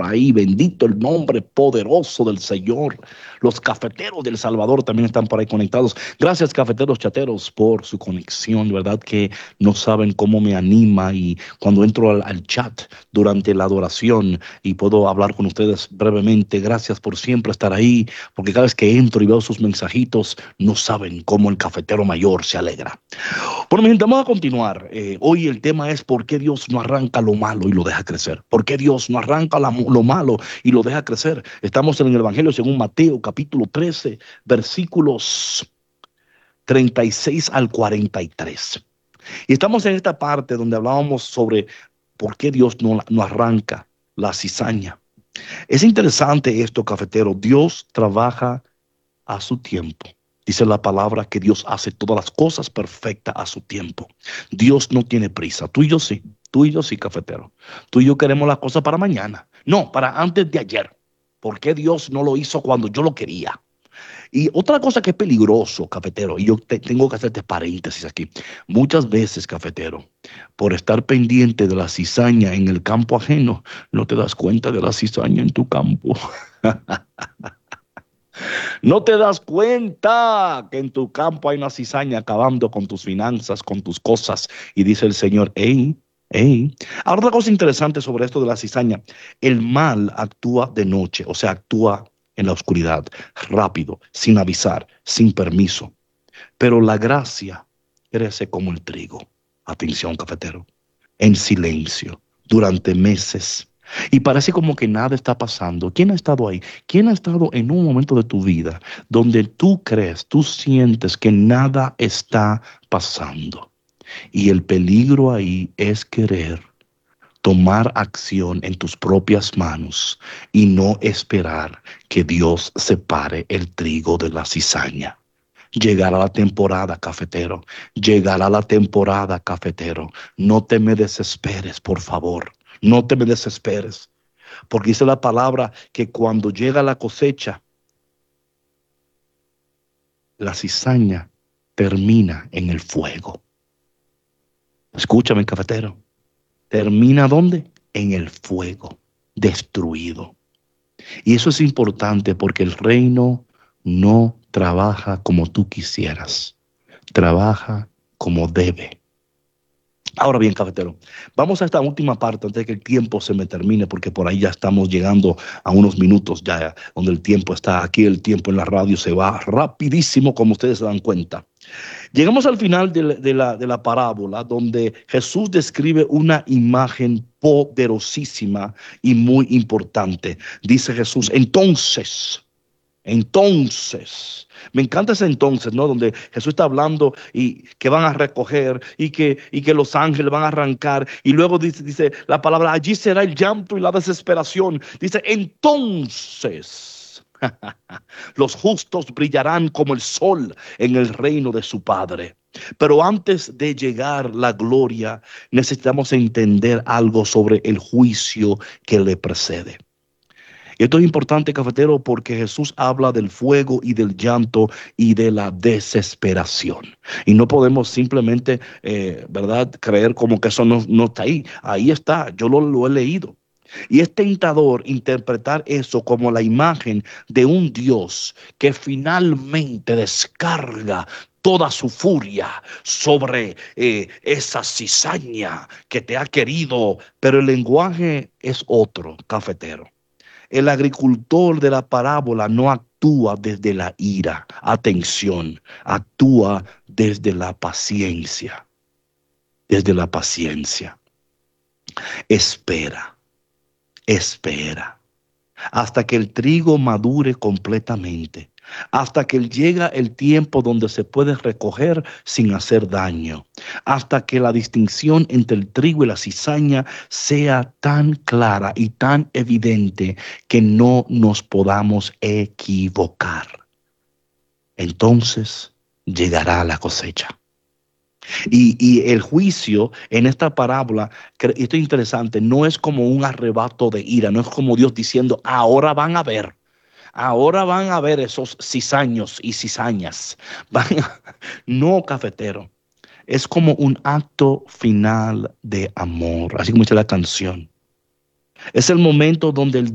ahí. Bendito el nombre poderoso del Señor. Los cafeteros del Salvador también están por ahí conectados. Gracias, cafeteros chateros, por su conexión. De verdad que no saben cómo me anima, y cuando entro al chat durante la adoración y puedo hablar con ustedes brevemente. Gracias por siempre estar ahí, porque cada vez que entro y veo sus mensajitos, no saben cómo el cafetero mayor se alegra. Bueno, mi gente, vamos a continuar. Hoy el tema es ¿por qué Dios no arranca lo malo y lo deja crecer? ¿Por qué Dios no arranca lo malo y lo deja crecer? Estamos en el Evangelio según Mateo, capítulo 13, versículos 36 al 43. Y estamos en esta parte donde hablábamos sobre por qué Dios no arranca la cizaña. Es interesante esto, cafetero. Dios trabaja a su tiempo. Dice la palabra que Dios hace todas las cosas perfectas a su tiempo. Dios no tiene prisa. Tú y yo sí, cafetero. Tú y yo queremos las cosas para mañana. No, para antes de ayer. ¿Por qué Dios no lo hizo cuando yo lo quería? Y otra cosa que es peligroso, cafetero, y yo tengo que hacerte paréntesis aquí. Muchas veces, cafetero, por estar pendiente de la cizaña en el campo ajeno, no te das cuenta de la cizaña en tu campo. No te das cuenta que en tu campo hay una cizaña acabando con tus finanzas, con tus cosas. Y dice el Señor, hey, hey. Ahora, otra cosa interesante sobre esto de la cizaña. El mal actúa de noche, o sea, actúa en la oscuridad, rápido, sin avisar, sin permiso. Pero la gracia crece como el trigo. Atención, cafetero. En silencio, durante meses. Y parece como que nada está pasando. ¿Quién ha estado ahí? ¿Quién ha estado en un momento de tu vida donde tú crees, tú sientes que nada está pasando? Y el peligro ahí es querer tomar acción en tus propias manos y no esperar que Dios separe el trigo de la cizaña. Llegará la temporada, cafetero. Llegará la temporada, cafetero. No te me desesperes, por favor. No te me desesperes. Porque dice la palabra que cuando llega la cosecha, la cizaña termina en el fuego. Escúchame, cafetero. ¿Termina dónde? En el fuego, destruido. Y eso es importante porque el reino no trabaja como tú quisieras. Trabaja como debe. Ahora bien, cafetero, vamos a esta última parte antes de que el tiempo se me termine, porque por ahí ya estamos llegando a unos minutos ya donde el tiempo está aquí. El tiempo en la radio se va rapidísimo, como ustedes se dan cuenta. Llegamos al final de la parábola, donde Jesús describe una imagen poderosísima y muy importante. Dice Jesús, entonces, me encanta ese entonces, ¿no? Donde Jesús está hablando y que van a recoger y que los ángeles van a arrancar. Y luego dice la palabra, allí será el llanto y la desesperación. Dice, entonces, los justos brillarán como el sol en el reino de su Padre. Pero antes de llegar la gloria, necesitamos entender algo sobre el juicio que le precede. Y esto es importante, cafetero, porque Jesús habla del fuego y del llanto y de la desesperación. Y no podemos simplemente, ¿verdad?, creer como que eso no está ahí. Ahí está, yo lo he leído. Y es tentador interpretar eso como la imagen de un Dios que finalmente descarga toda su furia sobre esa cizaña que te ha querido. Pero el lenguaje es otro, cafetero. El agricultor de la parábola no actúa desde la ira. Atención, actúa desde la paciencia. Desde la paciencia. Espera hasta que el trigo madure completamente, hasta que llega el tiempo donde se puede recoger sin hacer daño, hasta que la distinción entre el trigo y la cizaña sea tan clara y tan evidente que no nos podamos equivocar. Entonces llegará la cosecha. Y el juicio en esta parábola, esto es interesante, no es como un arrebato de ira, no es como Dios diciendo, ahora van a ver esos cizaños y cizañas. No, cafetero, es como un acto final de amor, así como dice la canción. Es el momento donde el